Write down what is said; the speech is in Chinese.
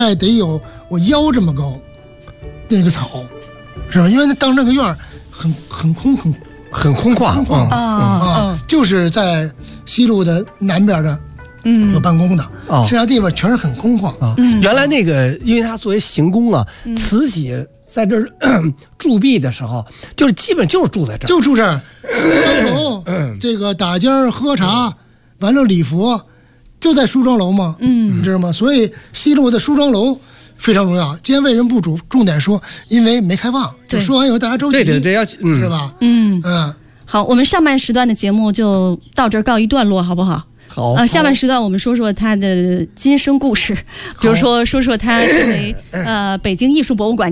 得有我腰这么高，那个草，是吧？因为当那个院很空旷就是在西路的南边的。有办公的，剩下地方全是很空旷啊。原来那个，因为他作为行宫啊，慈禧在这儿驻跸的时候，就是基本就是住在这儿， 就住这儿，梳妆楼，这个打尖喝茶，完了礼佛，就在梳妆楼嘛，你知道吗？所以西路的梳妆楼非常重要。今天为什么不重点说？因为没开放。就说完以后大家着急， 对，要是吧？ 好，我们上半时段的节目就到这儿告一段落，好不好？ 好下半时段我们说说他的今生故事，比如说他作为北京艺术博物馆